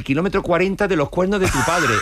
kilómetro 40 de los cuernos de tu padre.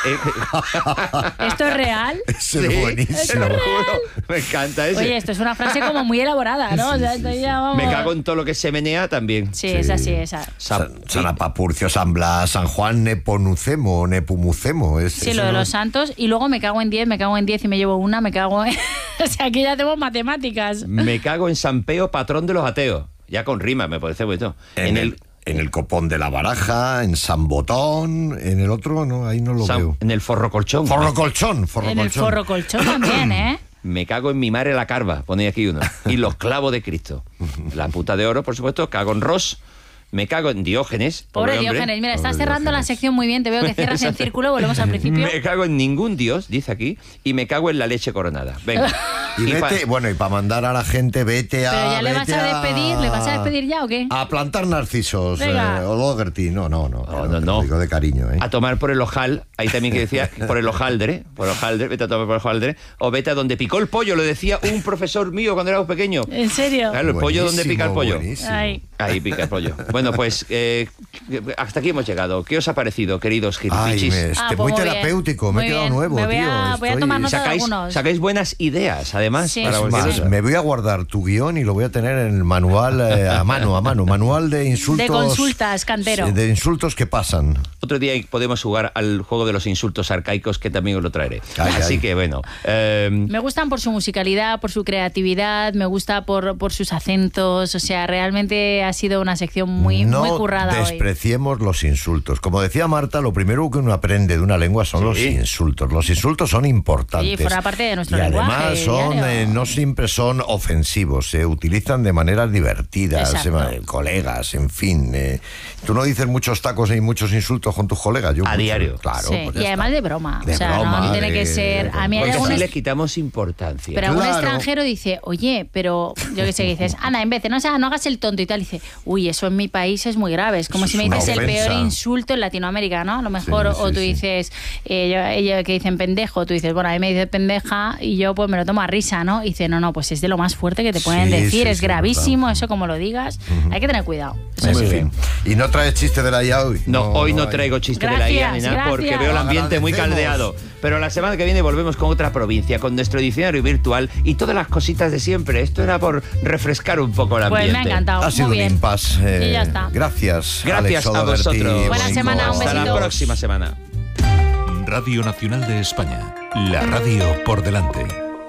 ¿Esto es real? Eso es buenísimo. Te lo juro. Me encanta eso. Oye, esto es una frase como muy elaborada, ¿no? O sea, esto ya vamos... Me cago en todo lo que se menea también. Sí, es así, esa. San Apapurcio, San Blas, San Juan, Neponucemo, Nepumucemo. Sí, lo de los santos. Y luego me cago en 10 y me llevo una, me cago en... O sea, aquí ya tenemos matemáticas. Me cago en San Peo, patrón de los ateos. Ya con rima, me parece bonito. En el copón de la baraja, en San Botón, en el otro, no, ahí no lo veo. En el forrocolchón. Forrocolchón. En el forrocolchón también, ¿eh? Me cago en mi madre la carva, ponéis aquí uno. Y los clavos de Cristo. La puta de oro, por supuesto. Cago en Ross. Me cago en Diógenes. Pobre Diógenes. Mira, estás cerrando la sección muy bien. Te veo que cierras en círculo. Volvemos al principio. Me cago en ningún dios, dice aquí. Y me cago en la leche coronada. Venga. Y para mandar a la gente, vete a... Pero ya le vas a despedir. ¿Le vas a despedir ya o qué? A plantar narcisos. O Logerty. No. No. Digo de cariño, ¿eh? A tomar por el ojal. Ahí también que decía, por el hojaldre. Vete a tomar por el hojaldre. O vete a donde picó el pollo. Lo decía un profesor mío cuando éramos pequeños. ¿En serio? Claro, el pollo donde pica el pollo. Ahí pica el pollo. Bueno, pues hasta aquí hemos llegado. ¿Qué os ha parecido, queridos gilipichis? Muy terapéutico. Me he quedado nuevo, tío. Voy a tomar nota de algunos. Sacáis buenas ideas, además. Sí. Para me voy a guardar tu guión y lo voy a tener en el manual a mano. Manual de insultos. De consultas, Cantero. De insultos que pasan. Otro día podemos jugar al juego de los insultos arcaicos, que también os lo traeré. Así que, bueno. Me gustan por su musicalidad, por su creatividad, me gusta por sus acentos. O sea, realmente ha sido una sección muy currada hoy. No despreciemos los insultos. Como decía Marta, lo primero que uno aprende de una lengua son los insultos. Los insultos son importantes. Y forma parte de nuestro lenguaje. Y además no siempre son ofensivos. Se utilizan de maneras divertidas. Colegas, en fin. Tú no dices muchos tacos ni muchos insultos con tus colegas. A diario. Claro. Sí. Pues y además de broma. No tiene que ser... A mí porque así le quitamos importancia. Pero algún extranjero dice, oye, pero yo qué sé, que dices, Ana, en vez de no hagas el tonto y tal, dice, uy, eso en mi país es muy grave. Es como si me dices el peor insulto en Latinoamérica, ¿no? A lo mejor, o tú dices, ella que dicen pendejo, tú dices, bueno, a mí me dice pendeja y yo pues me lo tomo a risa, ¿no? Y dice, no, pues es de lo más fuerte que te pueden decir, es gravísimo, eso como lo digas, hay que tener cuidado. Muy bien. ¿Y no traes chiste de la IA hoy? No, hoy no traigo chiste de la IA ni nada, porque veo el ambiente muy caldeado. Pero la semana que viene volvemos con otra provincia, con nuestro diccionario virtual y todas las cositas de siempre. Esto era por refrescar un poco el ambiente. Pues me ha encantado. Ha sido un impasse. Y ya está. Gracias Alex a vosotros. Buena semana, un besito. Hasta la próxima semana. Radio Nacional de España. La radio por delante.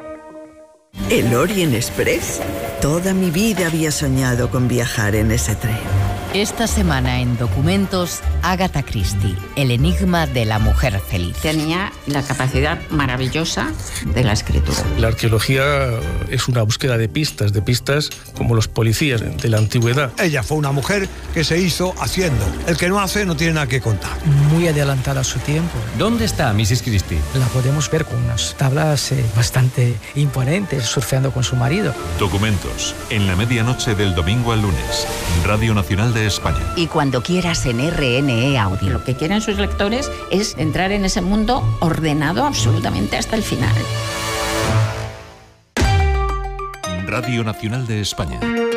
¿El Orient Express? Toda mi vida había soñado con viajar en ese tren. Esta semana en Documentos, Agatha Christie, el enigma de la mujer feliz. Tenía la capacidad maravillosa de la escritura. La arqueología es una búsqueda de pistas como los policías de la antigüedad. Ella fue una mujer que se hizo haciendo. El que no hace no tiene nada que contar. Muy adelantada a su tiempo. ¿Dónde está Mrs. Christie? La podemos ver con unas tablas bastante imponentes, surfeando con su marido. Documentos, en la medianoche del domingo al lunes. Radio Nacional de España. Y cuando quieras en RNE Audio. Lo que quieren sus lectores es entrar en ese mundo ordenado absolutamente hasta el final. Radio Nacional de España.